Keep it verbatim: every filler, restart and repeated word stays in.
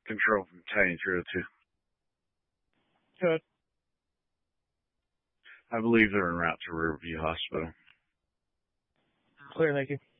Control from Tiny three oh two. Good. I believe they're en route to Riverview Hospital. Clear, thank you.